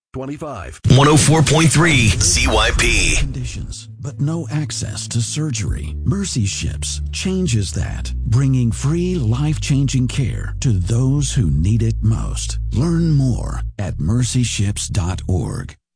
25. 104.3 CYP. Conditions, but no access to surgery. Mercy Ships changes that, bringing free life-changing care to those who need it most. Learn more at mercyships.org.